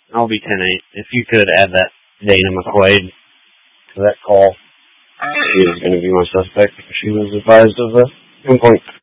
I'll be 10-8. If you could add that Dana McQuaid to that call, she is going to be my suspect because she was advised of the gunpoint.